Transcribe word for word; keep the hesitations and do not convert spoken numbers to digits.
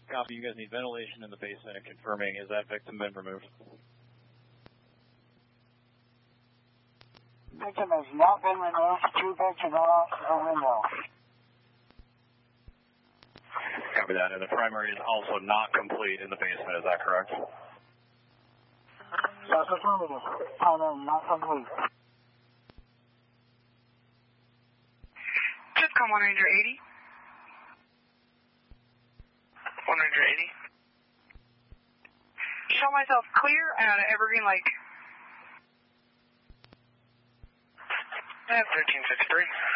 Copy, you guys need ventilation in the basement and confirming, has that victim been removed? Victim has not been removed. Two beds are not out the window. Copy that, and the primary is also not complete in the basement, is that correct? That's affirmative. Primary not complete. Come one Ranger eighty. one Ranger eighty. Show myself clear out of Evergreen Lake. And thirteen sixty-three.